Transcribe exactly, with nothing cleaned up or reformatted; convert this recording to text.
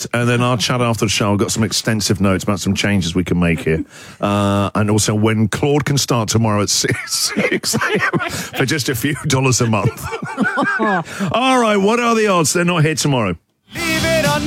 and then I'll chat after the show. I've got some extensive notes about some changes we can make here. Uh, and also when Claude can start tomorrow at six a.m. for just a few dollars a month. All right, what are the odds they're not here tomorrow?